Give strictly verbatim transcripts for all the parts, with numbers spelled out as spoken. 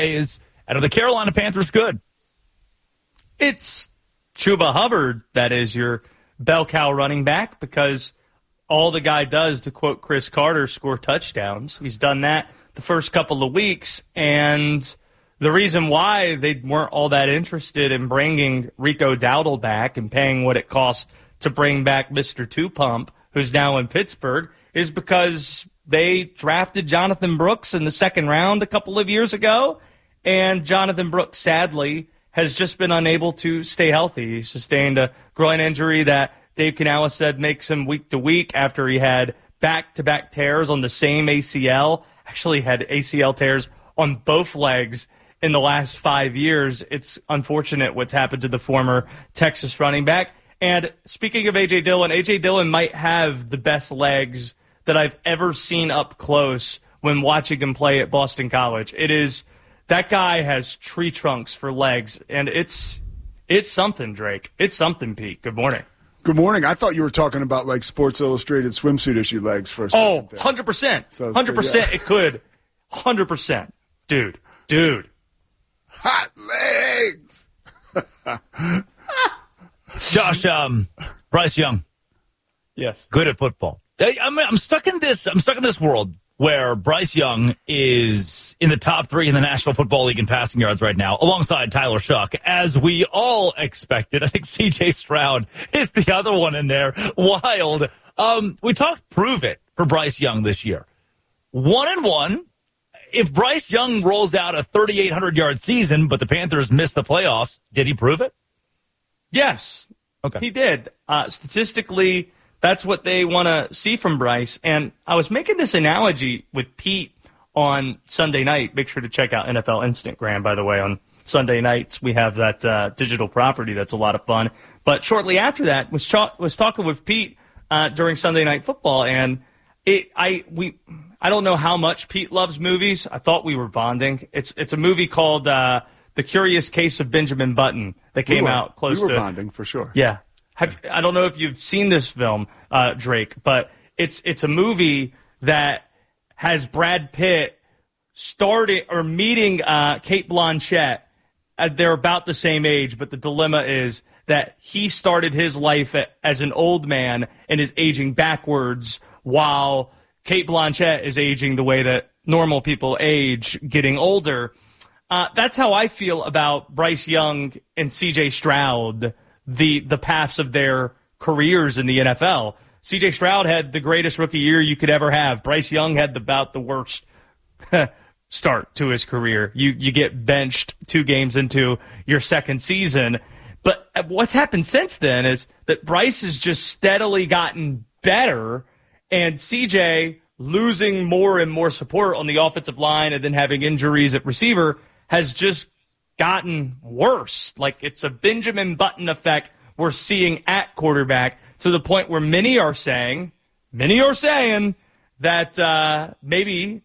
say is, and are the Carolina Panthers good? It's Chuba Hubbard that is your bell cow running back, because all the guy does, to quote Chris Carter, score touchdowns. He's done that the first couple of weeks, and the reason why they weren't all that interested in bringing Rico Dowdle back and paying what it costs to bring back Mister Two Pump, who's now in Pittsburgh, is because they drafted Jonathan Brooks in the second round a couple of years ago, and Jonathan Brooks, sadly, has just been unable to stay healthy. He sustained a groin injury that Dave Canales said makes him week to week after he had back-to-back tears on the same A C L. Actually had A C L tears on both legs in the last five years. It's unfortunate what's happened to the former Texas running back. And speaking of A J. Dillon, A J. Dillon might have the best legs that I've ever seen up close when watching him play at Boston College. It is, that guy has tree trunks for legs, and it's it's something, Drake. It's something, Pete. Good morning. Good morning. I thought you were talking about like Sports Illustrated swimsuit issue legs for a second. Oh, one hundred percent. So one hundred percent yeah. It could. one hundred percent. Dude. Dude. Hot legs. Josh, um, Bryce Young. Yes. Good at football. I, I'm, I'm stuck in this. I'm stuck in this world where Bryce Young is in the top three in the National Football League in passing yards right now, alongside Tyler Shuck, as we all expected. I think C J Stroud is the other one in there. Wild. Um, we talked prove it for Bryce Young this year. One and one. If Bryce Young rolls out a thirty-eight hundred yard season, but the Panthers miss the playoffs, did he prove it? Yes. Okay. He did. Uh, statistically, that's what they want to see from Bryce. And I was making this analogy with Pete on Sunday night. Make sure to check out N F L Instagram, by the way. On Sunday nights, we have that uh, digital property that's a lot of fun. But shortly after that, was ch- was talking with Pete uh, during Sunday Night Football, and it I we I don't know how much Pete loves movies. I thought we were bonding. It's it's a movie called uh, The Curious Case of Benjamin Button that came we were, out close we were to bonding for sure. Yeah. Have, I don't know if you've seen this film, uh, Drake, but it's it's a movie that has Brad Pitt starting or meeting uh, Cate Blanchett. Uh, they're about the same age, but the dilemma is that he started his life at, as an old man and is aging backwards, while Cate Blanchett is aging the way that normal people age, getting older. Uh, that's how I feel about Bryce Young and C J Stroud, the the paths of their careers in the N F L. C J Stroud had the greatest rookie year you could ever have. Bryce Young had about the worst start to his career. You you get benched two games into your second season. But what's happened since then is that Bryce has just steadily gotten better, and C J, losing more and more support on the offensive line and then having injuries at receiver, has just gotten worse. Like, it's a Benjamin Button effect we're seeing at quarterback, to the point where many are saying, many are saying that uh, maybe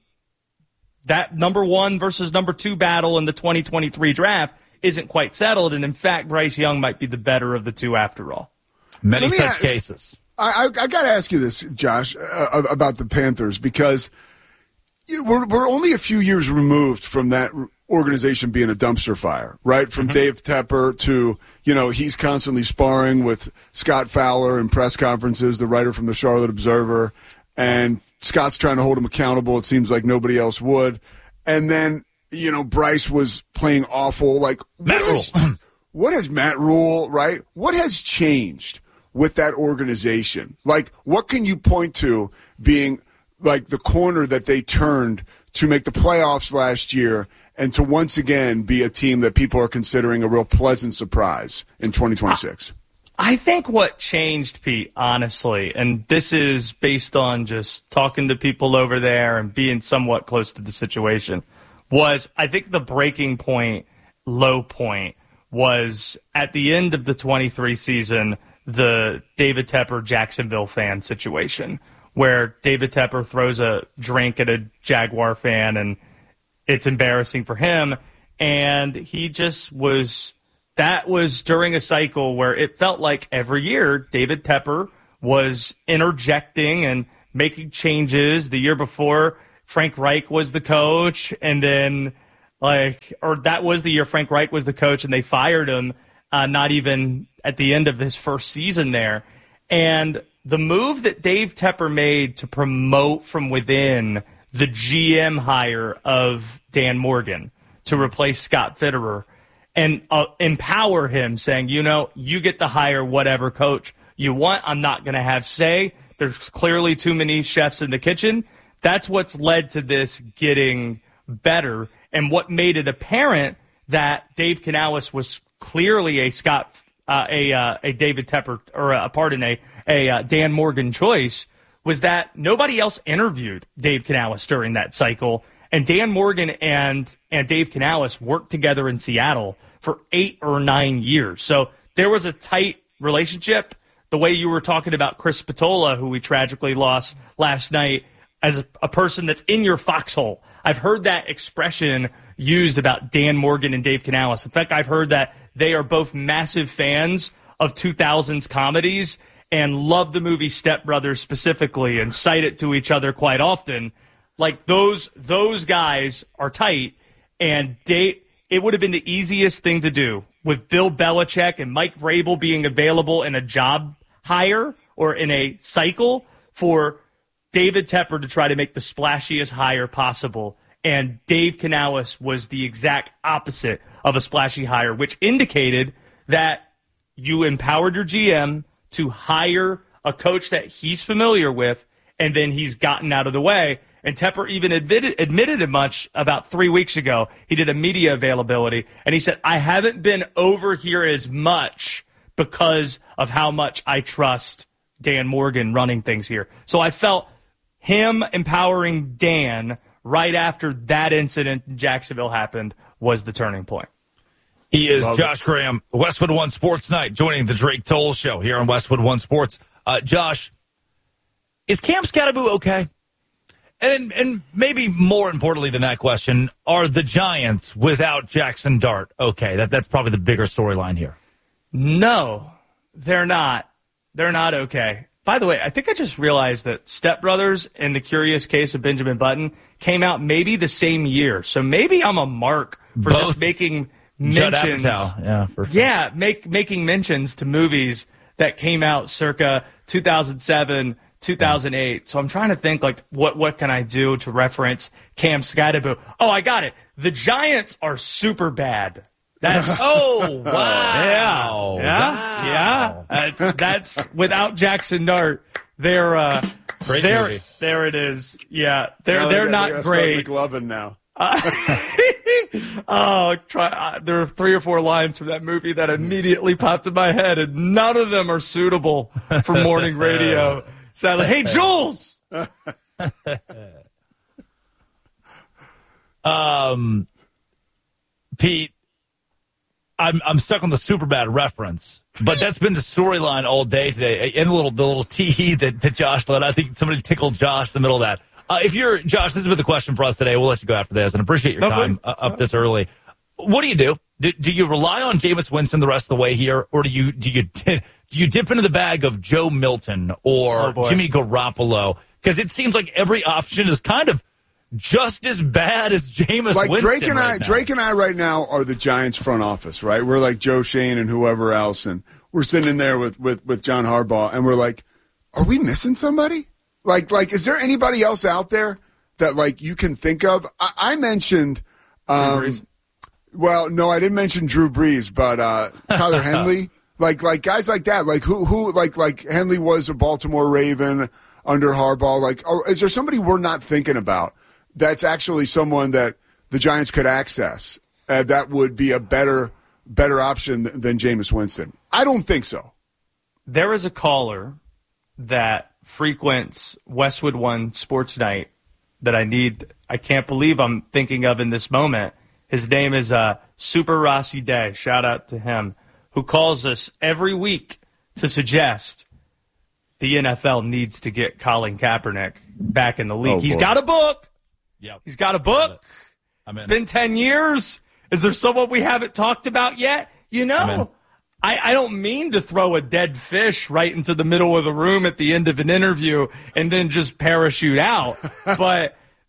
that number one versus number two battle in the twenty twenty-three draft isn't quite settled, and in fact, Bryce Young might be the better of the two after all. Many such ask, cases. I, I, I got to ask you this, Josh, uh, about the Panthers, because we're, we're only a few years removed from that organization being a dumpster fire, right? From mm-hmm. Dave Tepper to, you know, he's constantly sparring with Scott Fowler in press conferences, the writer from the Charlotte Observer, and Scott's trying to hold him accountable. It seems like nobody else would. And then, you know, Bryce was playing awful. Like, Matt Rule. Has, what has Matt Rule, right? What has changed with that organization? Like, what can you point to being like the corner that they turned to make the playoffs last year and to once again be a team that people are considering a real pleasant surprise in twenty twenty-six? I think what changed, Pete, honestly, and this is based on just talking to people over there and being somewhat close to the situation, was I think the breaking point, low point, was at the end of the twenty-three season, the David Tepper Jacksonville fan situation, where David Tepper throws a drink at a Jaguar fan and it's embarrassing for him. And he just was, that was during a cycle where it felt like every year David Tepper was interjecting and making changes. The year before, Frank Reich was the coach, and then Like, or that was the year Frank Reich was the coach, and they fired him. Uh, not even at the end of his first season there, and the move that Dave Tepper made to promote from within the G M hire of Dan Morgan to replace Scott Fitterer and uh, empower him, saying, you know, you get to hire whatever coach you want. I'm not going to have say. There's clearly too many chefs in the kitchen. That's what's led to this getting better, and what made it apparent that Dave Canales was clearly a Scott, uh, a uh, a David Tepper, or a, pardon, a a uh, Dan Morgan choice, was that nobody else interviewed Dave Canales during that cycle, and Dan Morgan and and Dave Canales worked together in Seattle for eight or nine years. So there was a tight relationship. The way you were talking about Chris Spatola, who we tragically lost last night, as a, a person that's in your foxhole. I've heard that expression used about Dan Morgan and Dave Canales. In fact, I've heard that they are both massive fans of two thousands comedies and love the movie Step Brothers specifically and cite it to each other quite often. Like, those those guys are tight, and Dave, it would have been the easiest thing to do with Bill Belichick and Mike Vrabel being available in a job hire or in a cycle for David Tepper to try to make the splashiest hire possible. And Dave Canales was the exact opposite of a splashy hire, which indicated that you empowered your G M to hire a coach that he's familiar with, and then he's gotten out of the way. And Tepper even admitted, admitted it much about three weeks ago. He did a media availability, and he said, I haven't been over here as much because of how much I trust Dan Morgan running things here. So I felt him empowering Dan right after that incident in Jacksonville happened was the turning point. He is Love Josh it. Graham, Westwood One Sports Night, joining the Drake Toll Show here on Westwood One Sports. Uh, Josh, is Cam Scatterbo okay? And and maybe more importantly than that question, are the Giants without Jackson Dart okay? That that's probably the bigger storyline here. No, they're not. They're not okay. By the way, I think I just realized that Step Brothers and The Curious Case of Benjamin Button came out maybe the same year. So maybe I'm a mark for Both just making Judd mentions. Apatow, yeah, for sure. Yeah, make, making mentions to movies that came out circa two thousand seven, two thousand eight. So I'm trying to think, like, what, what can I do to reference Cam Scatterbo? Oh, I got it. The Giants are super bad. That's Oh, wow. yeah, yeah, Wow. yeah. That's that's without Jackson Dart. They're uh, Great there. movie. There it is. Yeah, they're Now they they're got- not they gotta start great. McLovin now. Oh, try. Uh, there are three or four lines from that movie that immediately popped in my head, and none of them are suitable for morning radio. Sadly, hey Jules. Um, Pete, I'm I'm stuck on the Superbad reference, but that's been the storyline all day today. And the little the little tee that, that Josh let. I think somebody tickled Josh in the middle of that. Uh, if you're Josh, this has been the question for us today. We'll let you go after this, and appreciate your No, time please. uh, up this early. What do you do? do? Do you rely on Jameis Winston the rest of the way here, or do you do you do you dip into the bag of Joe Milton or Oh, boy. Jimmy Garoppolo? Because it seems like every option is kind of just as bad as Jameis Like Winston. Drake and right I, now. Drake and I right now are the Giants front office, right? We're like Joe Shane and whoever else, and we're sitting in there with, with, with John Harbaugh, and we're like, are we missing somebody? Like, like, is there anybody else out there that like you can think of? I, I mentioned, um, well, no, I didn't mention Drew Brees, but uh, Tyler Henley, like, like guys like that, like who, who, like, like Henley was a Baltimore Raven under Harbaugh. Like, or is there somebody we're not thinking about that's actually someone that the Giants could access uh, that would be a better, better option than, than Jameis Winston? I don't think so. There is a caller that frequents Westwood One Sports Night that I need. I can't believe I'm thinking of in this moment. His name is uh, Super Rossi Day. Shout out to him, who calls us every week to suggest the N F L needs to get Colin Kaepernick back in the league. Oh, He's boy. got a book. Yep. He's got a book. I'm in. It's been ten years. Is there someone we haven't talked about yet? You in. know, I, I don't mean to throw a dead fish right into the middle of the room at the end of an interview and then just parachute out. But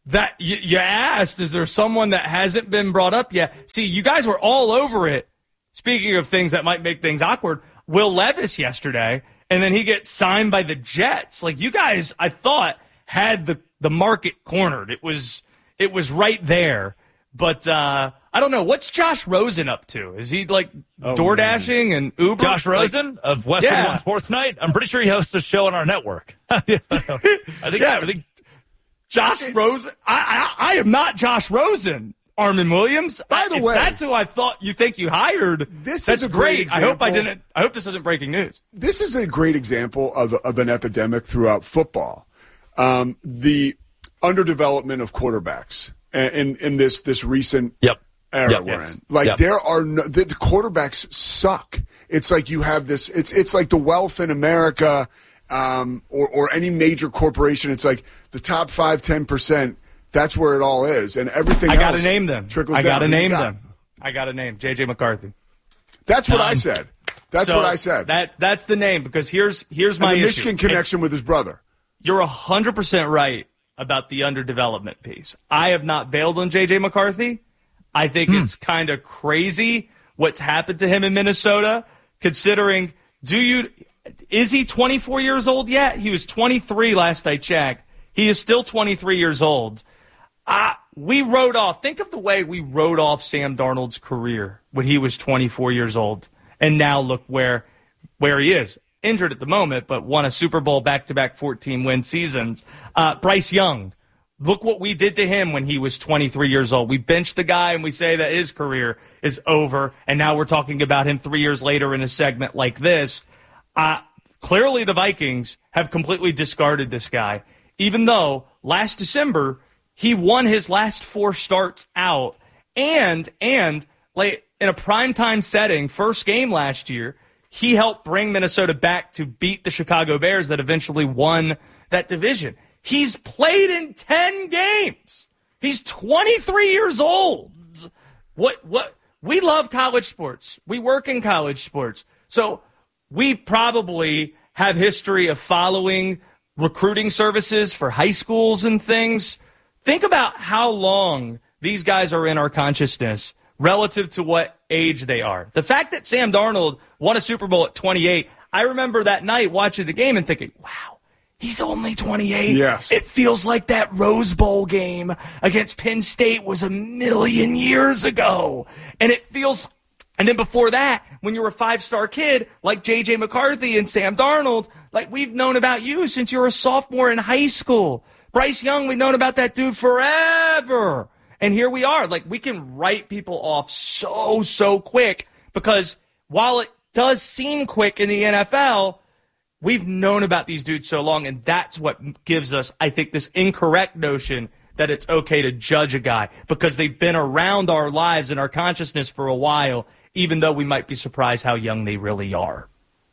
that you, you asked, is there someone that hasn't been brought up yet? See, you guys were all over it. Speaking of things that might make things awkward, Will Levis yesterday, and then he gets signed by the Jets. Like, you guys, I thought, had the, the market cornered. It was it was right there. But uh, I don't know. What's Josh Rosen up to? Is he, like, oh, DoorDashing man. and Uber? Josh Rosen like, of Westwood yeah. One Sports Night? I'm pretty sure he hosts a show on our network. I think, yeah, I think Josh Rosen. I, I I am not Josh Rosen. Armin Williams. By the if way, that's who I thought you think you hired. This that's is a great. great example. I hope I didn't. I hope this isn't breaking news. This is a great example of of an epidemic throughout football. Um, the underdevelopment of quarterbacks in in this this recent yep. era yep. we're yes. in. Like yep. there are no, the, the quarterbacks suck. It's like you have this. It's it's like the wealth in America, um, or or any major corporation. It's like the top five ten percent. That's where it all is, and everything I else gotta name them. trickles I gotta down. name got? them. I gotta name J J McCarthy. That's what um, I said. That's so what I said. That that's the name because here's here's and my the issue. Michigan connection and with his brother. You're a hundred percent right about the underdevelopment piece. I have not bailed on J J McCarthy. I think hmm. it's kind of crazy what's happened to him in Minnesota. Considering, do you is he twenty-four years old yet? He was twenty-three last I checked. He is still twenty-three years old. Uh, we wrote off, think of the way we wrote off Sam Darnold's career when he was twenty-four years old. And now look where where he is. Injured at the moment, but won a Super Bowl back-to-back fourteen-win seasons. Uh, Bryce Young, look what we did to him when he was twenty-three years old. We benched the guy and we say that his career is over. And now we're talking about him three years later in a segment like this. Uh, clearly the Vikings have completely discarded this guy, even though last December – he won his last four starts out, and and like in a primetime setting, first game last year, he helped bring Minnesota back to beat the Chicago Bears that eventually won that division. He's played in ten games. He's twenty-three years old. What what we love college sports. We work in college sports. So we probably have history of following recruiting services for high schools and things. Think about how long these guys are in our consciousness relative to what age they are. The fact that Sam Darnold won a Super Bowl at twenty-eight, I remember that night watching the game and thinking, wow, he's only twenty-eight. Yes. It feels like that Rose Bowl game against Penn State was a million years ago. And it feels, and then before that, when you were a five-star kid like J J McCarthy and Sam Darnold, like we've known about you since you were a sophomore in high school. Bryce Young, we've known about that dude forever. And here we are. Like, we can write people off so, so quick because while it does seem quick in the N F L, we've known about these dudes so long, and that's what gives us, I think, this incorrect notion that it's okay to judge a guy because they've been around our lives and our consciousness for a while, even though we might be surprised how young they really are.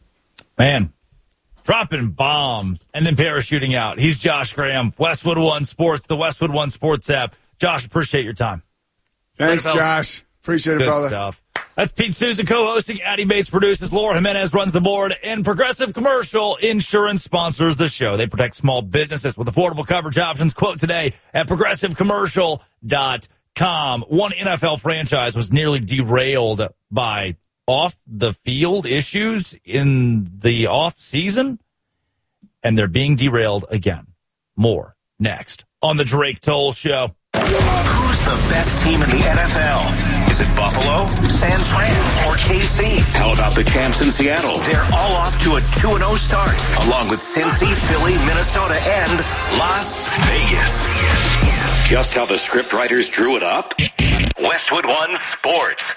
Man. Dropping bombs and then parachuting out. He's Josh Graham, Westwood One Sports, the Westwood One Sports app. Josh, appreciate your time. Thanks, Thanks Josh. Appreciate it, Good brother. Stuff. That's Pete Souza co-hosting. Addie Bates produces. Laura Jimenez runs the board. And Progressive Commercial Insurance sponsors the show. They protect small businesses with affordable coverage options. Quote today at progressive commercial dot com. One N F L franchise was nearly derailed by off-the-field issues in the off-season, and they're being derailed again. More next on the Drake Toll Show. Who's the best team in the N F L? Is it Buffalo, San Fran, or K C? How about the champs in Seattle? They're all off to a two and oh start, along with Cincy, Philly, Minnesota, and Las Vegas. Just how the scriptwriters drew it up? Westwood One Sports.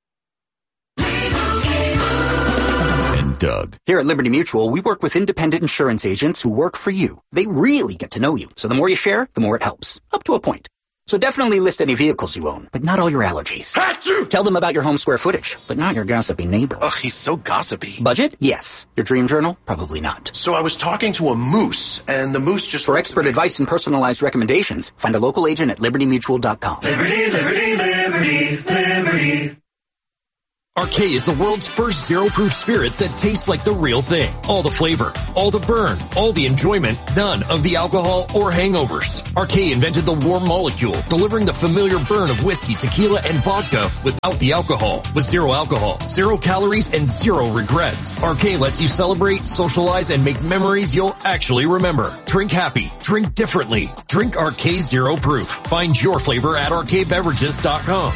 Doug. Here at Liberty Mutual, we work with independent insurance agents who work for you. They really get to know you. So the more you share, the more it helps. Up to a point. So definitely list any vehicles you own, but not all your allergies. Achoo! Tell them about your home square footage, but not your gossipy neighbor. Ugh, he's so gossipy. Budget? Yes. Your dream journal? Probably not. So I was talking to a moose, and the moose just... For expert advice and personalized recommendations, find a local agent at liberty mutual dot com. Liberty, liberty, liberty, liberty. Arcade is the world's first zero-proof spirit that tastes like the real thing. All the flavor, all the burn, all the enjoyment, none of the alcohol or hangovers. Arcade invented the warm molecule, delivering the familiar burn of whiskey, tequila, and vodka without the alcohol. With zero alcohol, zero calories, and zero regrets. Arcade lets you celebrate, socialize, and make memories you'll actually remember. Drink happy. Drink differently. Drink Arcade Zero Proof. Find your flavor at arcade beverages dot com.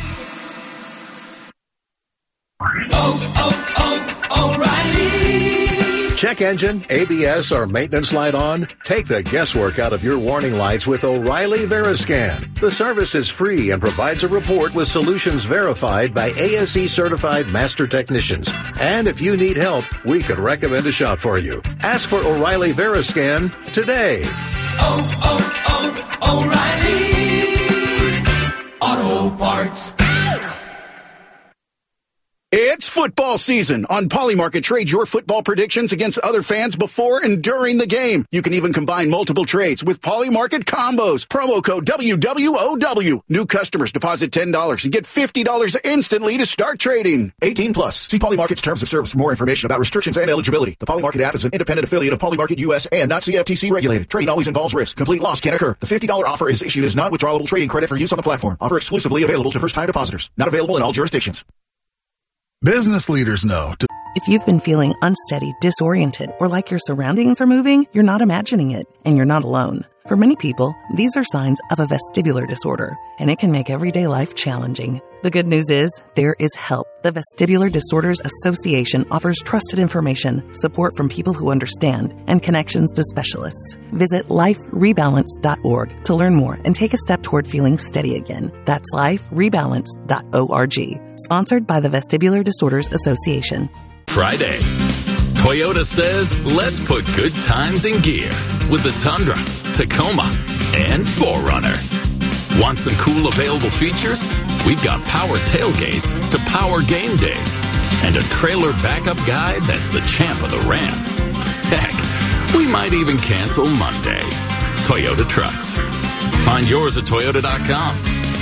Oh, oh, oh, O'Reilly. Check engine, A B S, or maintenance light on? Take the guesswork out of your warning lights with O'Reilly Veriscan. The service is free and provides a report with solutions verified by A S E certified master technicians. And if you need help, we could recommend a shop for you. Ask for O'Reilly Veriscan today. Oh, oh, oh, O'Reilly Auto Parts. It's football season. On Polymarket, trade your football predictions against other fans before and during the game. You can even combine multiple trades with Polymarket combos. Promo code W W O W. New customers deposit ten dollars and get fifty dollars instantly to start trading. eighteen plus. See Polymarket's terms of service for more information about restrictions and eligibility. The Polymarket app is an independent affiliate of Polymarket U S and not C F T C regulated. Trading always involves risk. Complete loss can occur. The fifty dollars offer is issued as non-withdrawable trading credit for use on the platform. Offer exclusively available to first-time depositors. Not available in all jurisdictions. Business leaders know. To- if you've been feeling unsteady, disoriented, or like your surroundings are moving, you're not imagining it, and you're not alone. For many people, these are signs of a vestibular disorder, and it can make everyday life challenging. The good news is, there is help. The Vestibular Disorders Association offers trusted information, support from people who understand, and connections to specialists. Visit life rebalance dot org to learn more and take a step toward feeling steady again. That's life rebalance dot org. Sponsored by the Vestibular Disorders Association. Friday. Toyota says, let's put good times in gear with the Tundra, Tacoma, and four runner. Want some cool available features? We've got power tailgates to power game days and a trailer backup guide that's the champ of the ramp. Heck, we might even cancel Monday. Toyota Trucks. Find yours at toyota dot com.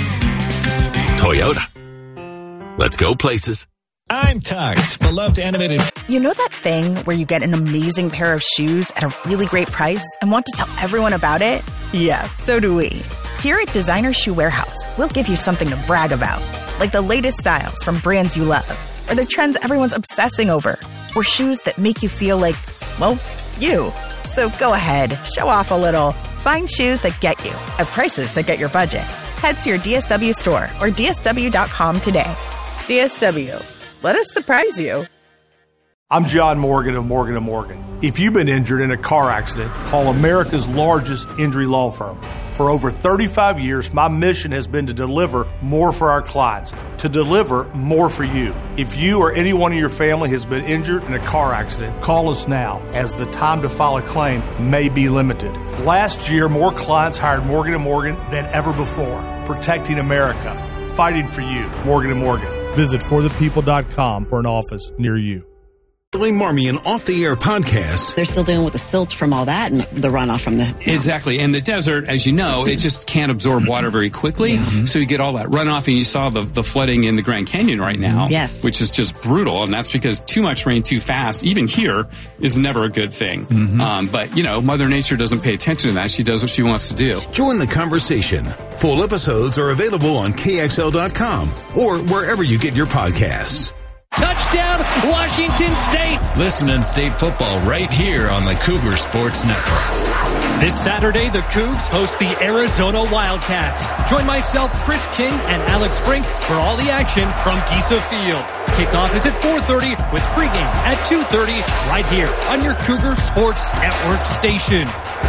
Toyota. Let's go places. I'm Tux, beloved animated. You know that thing where you get an amazing pair of shoes at a really great price and want to tell everyone about it? Yeah, so do we. Here at Designer Shoe Warehouse, we'll give you something to brag about, like the latest styles from brands you love, or the trends everyone's obsessing over, or shoes that make you feel like, well, you. So go ahead, show off a little. Find shoes that get you at prices that get your budget. Head to your D S W store or D S W dot com today. D S W. Let us surprise you. I'm John Morgan of Morgan and Morgan. If you've been injured in a car accident, call America's largest injury law firm. For over thirty-five years, my mission has been to deliver more for our clients, to deliver more for you. If you or anyone in your family has been injured in a car accident, call us now, as the time to file a claim may be limited. Last year, more clients hired Morgan and Morgan than ever before, protecting America, fighting for you. Morgan and Morgan. Visit for the people dot com for an office near you. Billy Marmion Off the Air podcast. They're still dealing with the silt from all that and the runoff from the mountains. Exactly. And the desert, as you know, it just can't absorb water very quickly. Mm-hmm. So you get all that runoff, and you saw the, the flooding in the Grand Canyon right now. Yes. Which is just brutal. And that's because too much rain too fast, even here, is never a good thing. Mm-hmm. Um, but, you know, Mother Nature doesn't pay attention to that. She does what she wants to do. Join the conversation. Full episodes are available on K X L dot com or wherever you get your podcasts. Touchdown, Washington State. Listen in state football right here on the Cougar Sports Network. This Saturday, the Cougs host the Arizona Wildcats. Join myself, Chris King, and Alex Brink for all the action from Kisa Field. Kickoff is at four thirty with pregame at two thirty right here on your Cougar Sports Network station.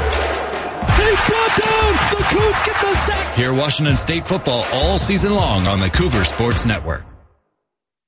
He's brought down. The Cougs get the sack. Hear Washington State football all season long on the Cougar Sports Network.